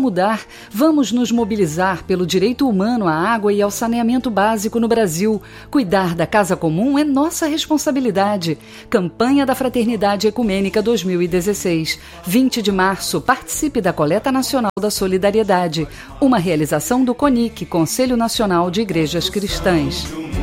mudar. Vamos nos mobilizar pelo direito humano à água e ao saneamento básico no Brasil. Cuidar da casa comum é nossa responsabilidade. Campanha da Fraternidade Ecumênica 2016. 20 de março, participe da Coleta Nacional da Solidariedade. Uma realização do CONIC, Conselho Nacional de Igrejas Cristãs.